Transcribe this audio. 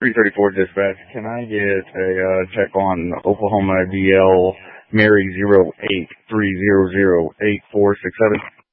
334 dispatch. Can I get a check on Oklahoma DL Mary 08 300 8467?